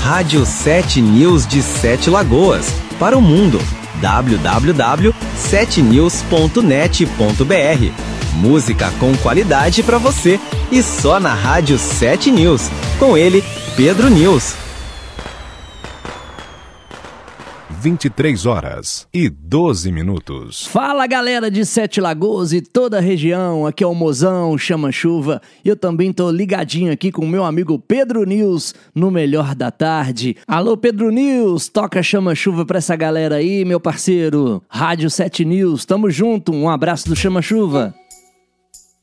Rádio 7 News de Sete Lagoas, para o mundo. www.7news.net.br. Música com qualidade para você e só na Rádio 7 News. Com ele, Pedro News. 23h12. Fala, galera de Sete Lagoas e toda a região, aqui é o Mozão, Chama Chuva. Eu também tô ligadinho aqui com o meu amigo Pedro News no Melhor da Tarde. Alô, Pedro News, toca Chama Chuva pra essa galera aí, meu parceiro. Rádio 7 News, tamo junto, um abraço do Chama Chuva.